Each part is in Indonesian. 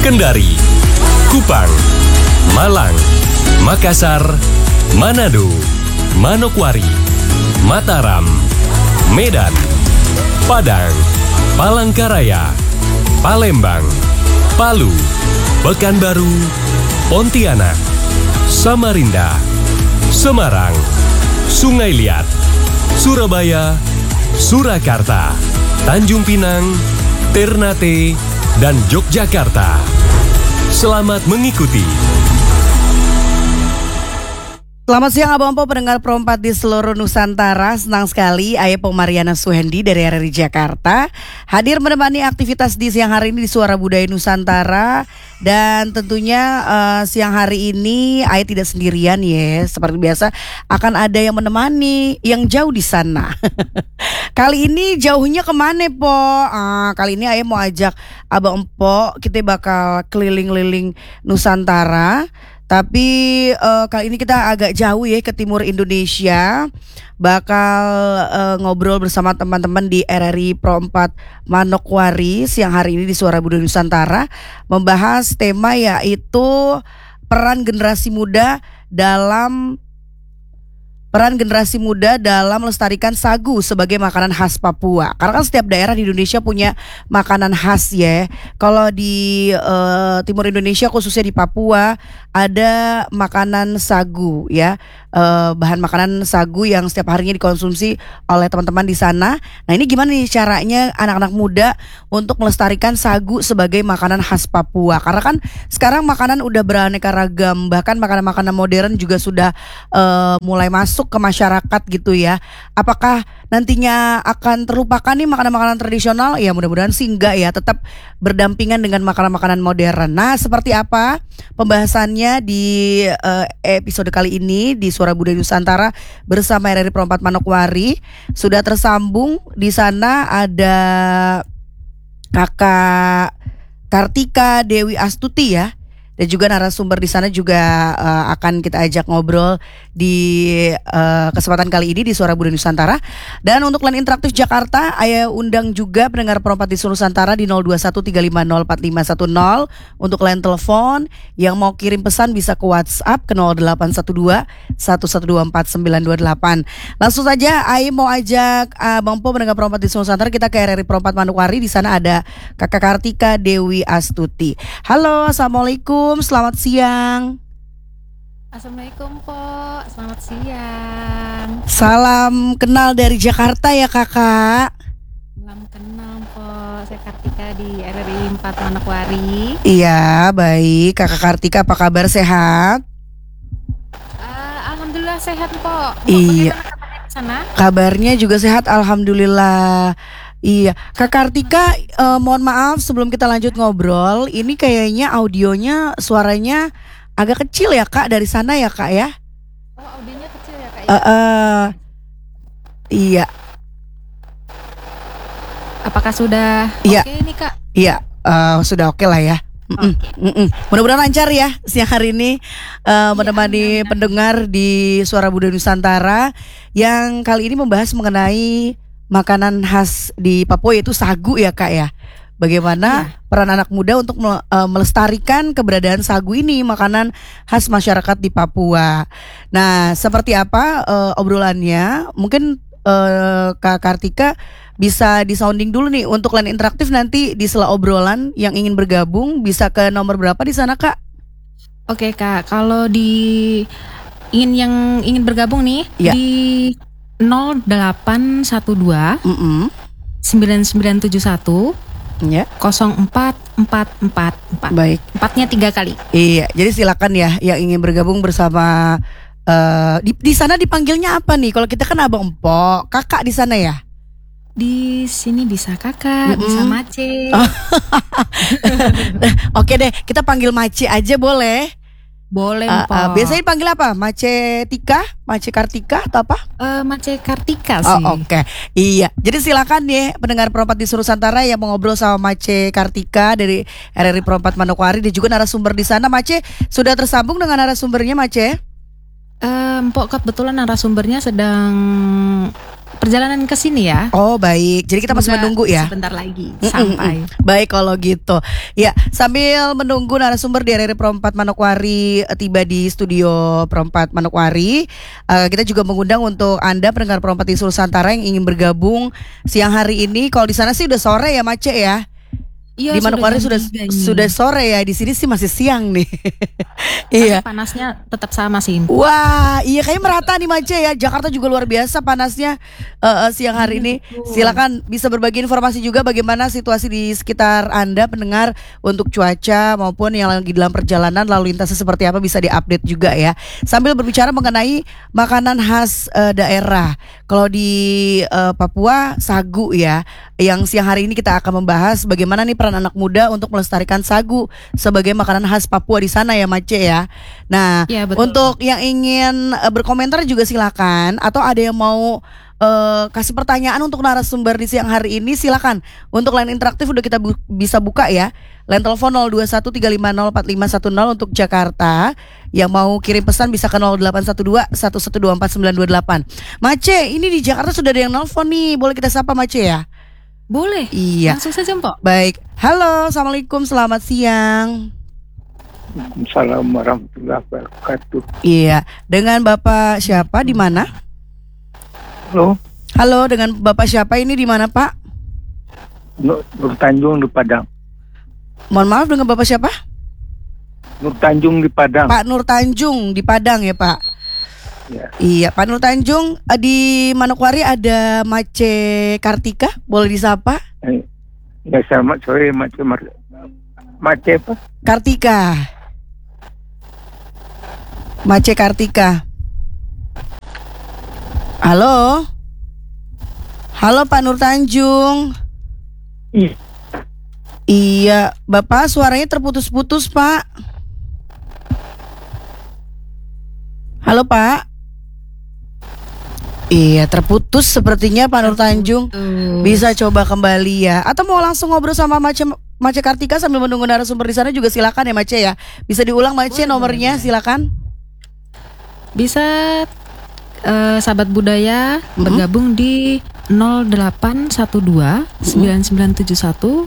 Kendari, Kupang, Malang, Makassar, Manado, Manokwari, Mataram, Medan, Padang, Palangkaraya, Palembang, Palu, Pekanbaru, Pontianak, Samarinda, Semarang, Sungai Liat, Surabaya, Surakarta, Tanjung Pinang, Ternate, dan Yogyakarta. Selamat mengikuti. Selamat siang Abang Po pendengar Pro 4 di seluruh Nusantara. Senang sekali Ayah Mariana Suhendi dari RRI Jakarta hadir menemani aktivitas di siang hari ini di Suara Budaya Nusantara. Dan tentunya siang hari ini Ayah tidak sendirian ya. Seperti biasa akan ada yang menemani yang jauh di sana. Kali ini jauhnya kemana Po? Kali ini Ayah mau ajak Abang Po, kita bakal keliling-keliling Nusantara. Tapi kali ini kita agak jauh ya ke timur Indonesia. Bakal ngobrol bersama teman-teman di RRI Pro 4 Manokwari siang hari ini di Suara Budaya Nusantara, membahas tema yaitu peran generasi muda dalam melestarikan sagu sebagai makanan khas Papua. Karena kan setiap daerah di Indonesia punya makanan khas ya. Kalau di timur Indonesia khususnya di Papua ada makanan sagu ya. Bahan makanan sagu yang setiap harinya dikonsumsi oleh teman-teman di sana. Nah, ini gimana nih caranya anak-anak muda untuk melestarikan sagu sebagai makanan khas Papua? Karena kan sekarang makanan udah beraneka ragam, bahkan makanan-makanan modern juga sudah mulai masuk ke masyarakat gitu ya. Apakah nantinya akan terlupakan nih makanan-makanan tradisional? Ya mudah-mudahan sih enggak ya, tetap berdampingan dengan makanan-makanan modern. Nah, seperti apa pembahasannya di episode kali ini di Suara Budaya Nusantara bersama RRI Pro 4 Manokwari? Sudah tersambung di sana ada Kakak Kartika Dewi Astuti ya. Dan juga narasumber di sana juga akan kita ajak ngobrol di kesempatan kali ini di Suara Budaya Nusantara. Dan untuk line interaktif Jakarta, Ayah undang juga pendengar Pro 4 di seluruh Nusantara di 0213504510. Untuk line telepon yang mau kirim pesan bisa ke WhatsApp ke 0812-1124-928. Langsung saja Ayah mau ajak Bang Po pendengar Pro 4 di seluruh Nusantara, kita ke RRI Pro 4 Manokwari. Di sana ada Kakak Kartika Dewi Astuti. Halo, assalamualaikum. Selamat siang. Assalamualaikum Po, selamat siang. Salam kenal dari Jakarta ya Kakak. Salam kenal Po, saya Kartika di RRI 4 Manokwari. Iya baik, Kakak Kartika apa kabar, sehat? Alhamdulillah sehat Po. Iya. Bagaimana kabarnya di sana? Kabarnya juga sehat, alhamdulillah. Iya, Kak Kartika, mohon maaf sebelum kita lanjut ngobrol, ini kayaknya audionya, suaranya agak kecil ya Kak dari sana ya Kak ya? Oh, audionya kecil ya Kak ya? Iya. Apakah sudah Iya. oke nih Kak? Iya, sudah oke lah ya. Mudah-mudahan lancar ya siang hari ini menemani pendengar di Suara Budaya Nusantara yang kali ini membahas mengenai makanan khas di Papua yaitu sagu ya Kak ya. Bagaimana peran anak muda untuk melestarikan keberadaan sagu ini, makanan khas masyarakat di Papua. Nah, seperti apa obrolannya? Mungkin Kak Kartika bisa disounding dulu nih untuk line interaktif nanti di sela obrolan yang ingin bergabung bisa ke nomor berapa di sana Kak? Oke Kak, kalau yang ingin bergabung nih ya. Di 0812 9971 ya. 0444. Baik. 4-nya 3 kali. Iya, jadi silakan ya yang ingin bergabung bersama di sana dipanggilnya apa nih? Kalau kita kan Abang Empok, Kakak di sana ya? Di sini bisa Kakak, bisa Mace. Oke deh, kita panggil Mace aja boleh? Boleh Mpok. Biasanya dipanggil apa? Mace Tika? Mace Kartika atau apa? Mace Kartika sih. Oke. Iya. Jadi silakan ya pendengar Pro 4 di seluruh Nusantara yang mau ngobrol sama Mace Kartika dari RRI Pro 4 Manokwari dan juga narasumber di sana. Mace sudah tersambung dengan narasumbernya Mace? Mpok kebetulan narasumbernya sedang perjalanan ke sini ya. Oh baik, jadi kita masih Semoga menunggu ya. Sebentar lagi sampai. Baik kalau gitu. Ya, sambil menunggu narasumber di RRI Pro 4 Manokwari tiba di studio Pro 4 Manokwari, kita juga mengundang untuk Anda pendengar Pro 4 di seluruh Nusantara yang ingin bergabung siang hari ini. Kalau di sana sih udah sore ya, Mace ya. Iya, Di Manokwari jam 3 ini. sudah sore ya, di sini sih masih siang nih. Iya. Tapi panasnya tetap sama sih. Wah, iya kayaknya merata nih Mace ya. Jakarta juga luar biasa panasnya siang hari ini. Silakan bisa berbagi informasi juga bagaimana situasi di sekitar Anda pendengar untuk cuaca maupun yang lagi dalam perjalanan lalu lintasnya seperti apa bisa diupdate juga ya. Sambil berbicara mengenai makanan khas daerah. Kalau di Papua sagu ya. Yang siang hari ini kita akan membahas bagaimana nih peran anak muda untuk melestarikan sagu sebagai makanan khas Papua di sana ya Mace ya. Nah, Ya, betul. untuk yang ingin berkomentar juga silakan, atau ada yang mau kasih pertanyaan untuk narasumber di siang hari ini silakan. Untuk line interaktif udah kita bisa buka ya. Line telepon 0213504510 untuk Jakarta. Yang mau kirim pesan bisa ke 0812-1124-928. Mace, ini di Jakarta sudah ada yang nelpon nih. Boleh kita sapa Mace ya? Boleh. Iya. Langsung saja, Mpok. Baik. Halo, assalamualaikum, selamat siang. Assalamualaikum warahmatullahi wabarakatuh. Iya, dengan Bapak siapa di mana? Halo, Halo, dengan Bapak siapa ini di mana, Pak? Nur Tanjung di Padang. Mohon maaf, dengan Bapak siapa? Nur Tanjung di Padang. Pak Nur Tanjung di Padang ya, Pak. Ya. Iya, Pak Nur Tanjung, di Manokwari ada Mace Kartika, boleh disapa? Ya, selamat sore, Mace apa? Kartika. Mace Kartika. Halo. Halo Pak Nur Tanjung. Iya. Iya, Bapak suaranya terputus-putus, Pak. Halo, Pak. Iya, terputus sepertinya Pak Nur Tanjung. Bisa coba kembali ya. Atau mau langsung ngobrol sama Mace Kartika sambil menunggu narasumber di sana juga silakan ya Mace ya. Bisa diulang Mace nomornya silakan. Bisa sahabat budaya bergabung di 0812 9971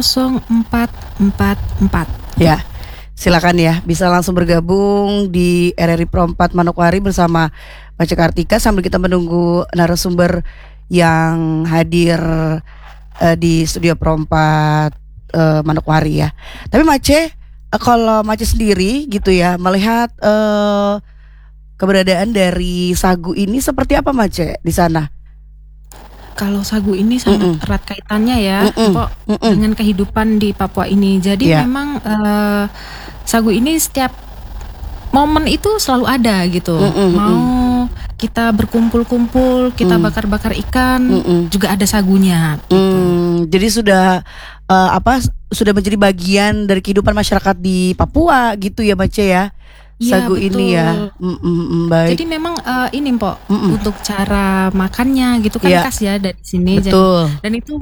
0444. Ya. Silakan ya, bisa langsung bergabung di RRI Pro 4 Manokwari bersama Mace Kartika sambil kita menunggu narasumber yang hadir di studio Pro 4 Manokwari ya. Tapi Mace, kalau Mace sendiri gitu ya, melihat keberadaan dari sagu ini seperti apa Mace di sana? Kalau sagu ini sangat erat kaitannya ya, Mpok, dengan kehidupan di Papua ini. Jadi memang sagu ini setiap momen itu selalu ada gitu. Mau kita berkumpul-kumpul, kita bakar-bakar ikan, juga ada sagunya. Jadi sudah sudah menjadi bagian dari kehidupan masyarakat di Papua gitu ya Mace ya. Sagu betul. ini ya. Baik. Jadi memang ini Mpok, untuk cara makannya gitu kan khas ya dari sini. Betul. Dan itu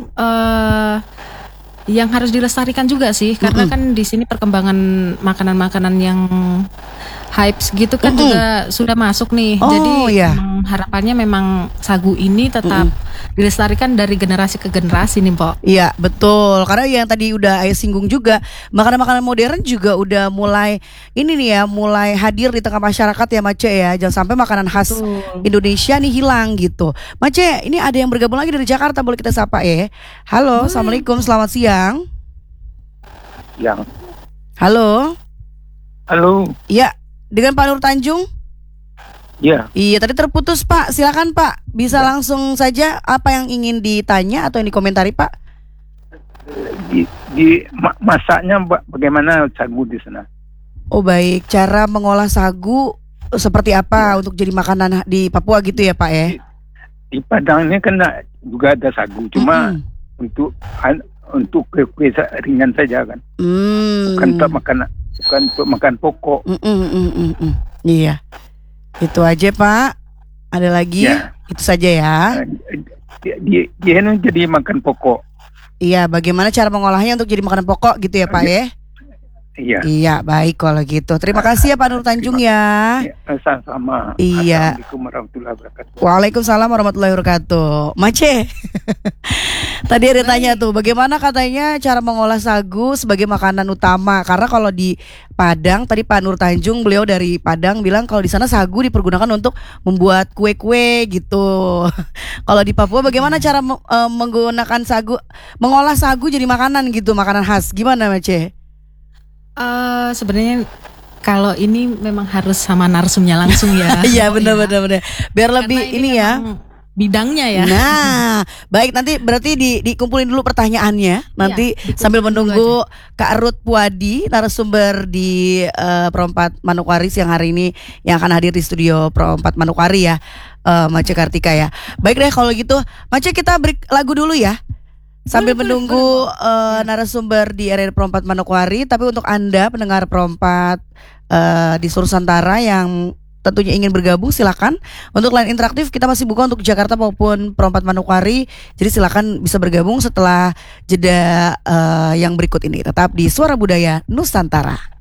yang harus dilestarikan juga sih, karena kan di sini perkembangan makanan-makanan yang hypes gitu kan juga sudah masuk nih. Jadi harapannya memang sagu ini tetap dilestarikan dari generasi ke generasi nih, Mpok. Iya, betul. Karena yang tadi udah Ayah singgung juga, makanan-makanan modern juga udah mulai ini nih ya, mulai hadir di tengah masyarakat ya Mace ya. Jangan sampai makanan khas Indonesia nih hilang gitu. Mace, ini ada yang bergabung lagi dari Jakarta, boleh kita sapa ya. Halo, assalamualaikum, selamat siang. Yang. Halo. Halo. Iya, dengan Pak Nur Tanjung. Ya. Iya, tadi terputus Pak. Silakan Pak, bisa langsung saja apa yang ingin ditanya atau yang dikomentari Pak? Masaknya bagaimana sagu di sana? Oh baik, cara mengolah sagu seperti apa untuk jadi makanan di Papua gitu ya Pak ya? Di Padang ini kan juga ada sagu, cuma untuk kue ringan saja kan. Bukan untuk makan pokok. Iya. Itu aja Pak. Ada lagi? Ya. Itu saja ya. Dia jadi makan pokok. Iya, bagaimana cara mengolahnya untuk jadi makanan pokok gitu ya Pak ya? Iya, baik kalau gitu. Terima kasih ya Pak Nur Tanjung ya. Sama-sama. Iya. Assalamualaikum warahmatullahi wabarakatuh. Waalaikumsalam warahmatullahi wabarakatuh. Mace. Tadi ada tanya tuh, bagaimana katanya cara mengolah sagu sebagai makanan utama? Karena kalau di Padang, tadi Pak Nur Tanjung, beliau dari Padang bilang kalau di sana sagu dipergunakan untuk membuat kue-kue gitu. Kalau di Papua bagaimana cara menggunakan sagu, mengolah sagu jadi makanan gitu, makanan khas? Gimana Mace? Sebenarnya kalau ini memang harus sama narsumnya langsung ya. Iya benar. Biar lebih ini ya bidangnya ya. Nah, baik, nanti berarti dikumpulin dulu pertanyaannya. Nanti sambil menunggu Kak Ruth Puadi, narasumber di Pro4 Manokwari siang hari ini yang akan hadir di studio Pro4 Manokwari ya, Mace Kartika ya. Baik deh kalau gitu, Mace kita break lagu dulu ya. Sambil menunggu narasumber di RRI Pro4 Manokwari. Tapi untuk Anda pendengar Pro4 di seluruh Nusantara yang tentunya ingin bergabung, silakan. Untuk line interaktif kita masih buka untuk Jakarta maupun Pro4 Manokwari. Jadi silakan bisa bergabung setelah jeda yang berikut ini. Tetap di Suara Budaya Nusantara.